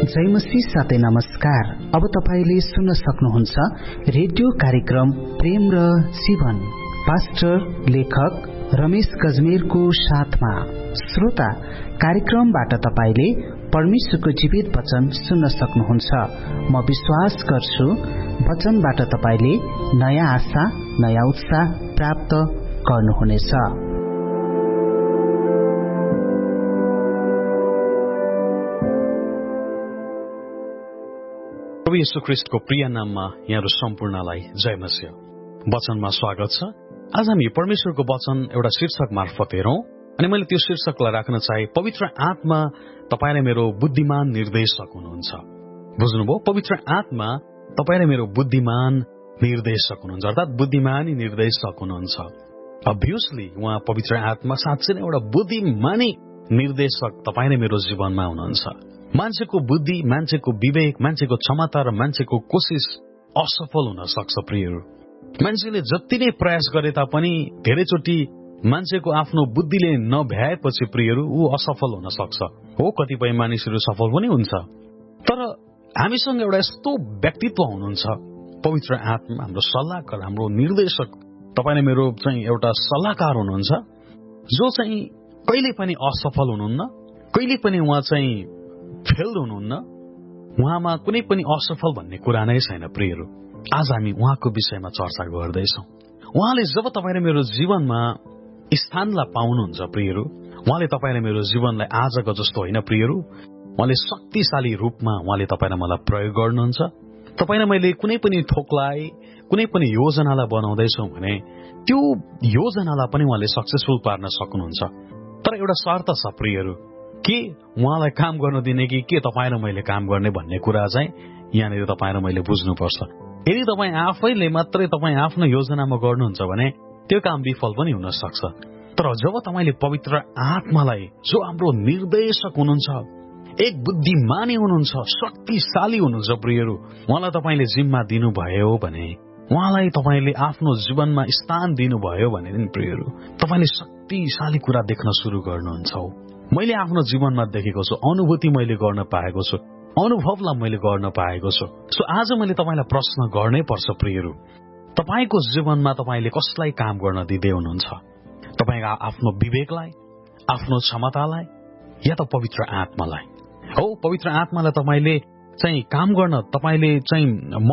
जय मसीह साथै नमस्कार। अब तपाईले सुन्न सक्नुहुन्छ रेडियो कार्यक्रम प्रेम र जीवन पास्टर लेखक रमेश गजमेरको साथमा। श्रोता, कार्यक्रमबाट तपाईले परमेश्वरको जीवित वचन सुन्न सक्नुहुन्छ। म विश्वास गर्छु वचनबाट तपाईले नयाँ आशा, नयाँ उत्साह प्राप्त गर्नुहुनेछ। प्रभु येशू ख्रीष्टको प्रिय नाममा यहाँहरु सम्पूर्णलाई जय मसीह। वचनमा स्वागत छ। आज हामी परमेश्वरको वचन एउटा शीर्षक मार्फत हेरौं अनि मैले त्यो शीर्षकलाई राख्न चाहे पवित्र आत्मा तपाईलाई मेरो बुद्धिमान निर्देशक हुनुहुन्छ। बुझ्नुभयो? पवित्र आत्मा तपाईलाई मेरो बुद्धिमान निर्देशक हुनुहुन्छ, अर्थात बुद्धिमानी निर्देशक हुनुहुन्छ। अभियसली उहाँ पवित्र आत्मा साँच्चै नै एउटा बुद्धिमानी निर्देशक तपाईले मेरो जीवनमा हुनुहुन्छ। मान्छेको बुद्धि, मान्छेको विवेक, मान्छेको क्षमता र मान्छेको कोशिश असफल हुन सक्छ प्रियहरू। मान्छेले जति नै प्रयास गरे तापनि धेरैचोटि मान्छेको आफ्नो बुद्धिले नभ्याएपछि प्रियहरू ऊ असफल हुन सक्छ। हो, कतिपय मानिसहरू सफल पनि हुन्छ। तर हामीसँग एउटा यस्तो व्यक्तित्व हुनुहुन्छ, पवित्र आत्मा हाम्रो सल्लाहकार, हाम्रो निर्देशक, तपाईले मेरो चाहिँ एउटा सल्लाहकार हुनुहुन्छ, जो चाहिँ कहिले पनि असफल हुनुहुन्न, कहिले पनि उहाँ चाहिँ फेल हुनुहुन्न, उहाँमा कुनै पनि असफल भन्ने कुरा नै छैन प्रियहरू। आज हामी उहाँको विषयमा चर्चा गर्दैछौँ। उहाँले जब तपाईले मेरो जीवनमा स्थानलाई पाउनुहुन्छ प्रियहरू, उहाँले तपाईले मेरो जीवनलाई आजको जस्तो होइन प्रियहरू, उहाँले शक्तिशाली रूपमा उहाँले तपाईलाई मलाई प्रयोग गर्नुहुन्छ। तपाईलाई मैले कुनै पनि ठोकलाई, कुनै पनि योजनालाई बनाउँदैछौँ भने त्यो योजनालाई पनि उहाँले सक्सेसफुल पार्न सक्नुहुन्छ। तर एउटा शर्त छ प्रियहरू, के उहाँलाई काम गर्न दिने कि के तपाईँ र मैले काम गर्ने भन्ने कुरा चाहिँ यहाँनिर तपाईँ र मैले बुझ्नुपर्छ। यदि तपाईँ आफैले मात्रै तपाईँ आफ्नो योजनामा गर्नुहुन्छ भने त्यो काम विफल पनि हुन सक्छ। तर जब तपाईले पवित्र आत्मालाई, जो हाम्रो निर्देशक हुनुहुन्छ, एक बुद्धिमानी हुनुहुन्छ, शक्तिशाली हुनुहुन्छ प्रियहरू, उहाँलाई तपाईले जिम्मा दिनुभयो भने, उहाँलाई तपाईले आफ्नो जीवनमा स्थान दिनुभयो भने नि प्रियहरू, तपाईले शक्तिशाली कुरा देख्न सुरु गर्नुहुन्छ। मैले आफ्नो जीवनमा देखेको छु, अनुभूति मैले गर्न पाएको छु, अनुभवलाई मैले गर्न पाएको छु। सो आज मैले तपाईलाई प्रश्न गर्नै पर्छ प्रियहरू, तपाईको जीवनमा तपाईले कसलाई काम गर्न दिँदै हुनुहुन्छ? तपाईको आफ्नो विवेकलाई, आफ्नो क्षमतालाई, या त पवित्र आत्मालाई? हो, पवित्र आत्मालाई तपाईले चाहिँ काम गर्न तपाईले चाहिँ